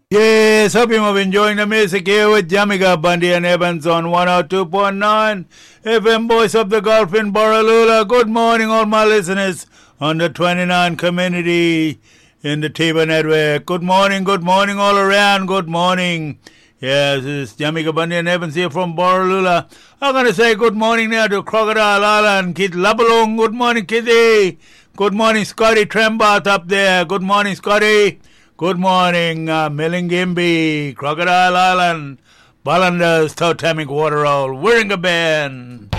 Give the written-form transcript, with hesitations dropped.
Yes, hope you have enjoying the music here with Jamaica Bundy and Evans on 102.9 FM Voice of the Gulf in Borroloola. Good morning, all my listeners on the 29 community in the Tiba Network. Good morning all around. Good morning. Yes, this is Jamaica Bundy and Evans here from Borroloola. I'm going to say good morning now to Crocodile Island, Kid Labalong. Good morning, Kitty. Good morning, Scotty Trembath up there. Good morning, Scotty. Good morning, Millingimby, Crocodile Island, Ballanders, Totemic Waterhole, Wirringa Bend.